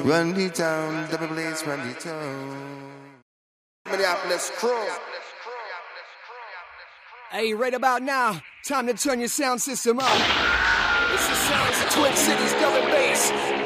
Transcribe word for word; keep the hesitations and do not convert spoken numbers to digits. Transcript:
Run the town, double place, run the town. Minneapolis crew. Hey, right about now, time to turn your sound system up. It's the sounds of Twin Cities, double bass.